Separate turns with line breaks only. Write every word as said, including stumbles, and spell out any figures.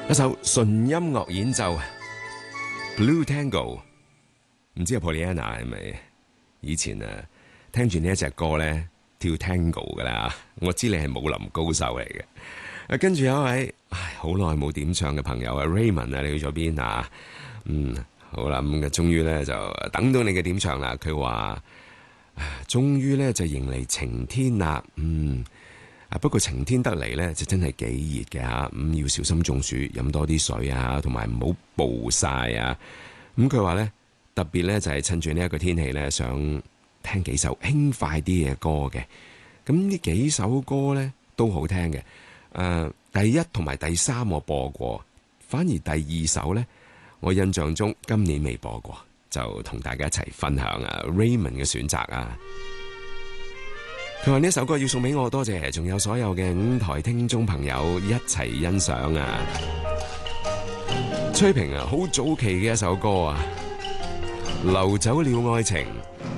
一首純音樂演奏 Blue Tango， 唔知阿 Pollyanna 係咪以前啊聽住呢一隻歌咧跳 Tango 噶啦？我知你係舞林高手嚟嘅。啊，跟住有一位唉好耐冇點唱嘅朋友啊 Raymond 啊，你去咗邊啊？嗯，好啦，咁嘅終於咧就等到你嘅點唱啦。佢話終於咧就迎嚟晴天啦。嗯。啊！不過晴天得嚟咧，就真係幾熱嘅嚇，咁要小心中暑，飲多啲水啊，同埋唔好暴曬啊。咁佢話咧，特別咧就係趁住呢一個天氣咧，想聽幾首輕快啲嘅歌嘅。咁呢幾首歌咧都好聽嘅。誒、呃，第一同埋第三我播過，反而第二首咧，我印象中今年未播過，就同大家一齊分享啊 Raymond 嘅選擇啊。佢話呢首歌要送俾我，多謝，仲有所有嘅五台聽眾朋友一齊欣賞啊！崔萍啊，好早期嘅一首歌啊，流走了愛情，